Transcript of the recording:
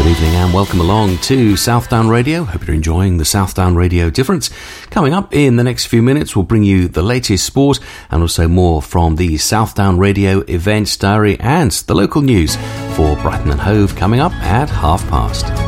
evening and welcome along to Southdown Radio. Hope you're enjoying the Southdown Radio Difference. Coming up in the next few minutes, we'll bring you the latest sport and also more from the Southdown Radio events diary and the local news for Brighton and Hove coming up at past.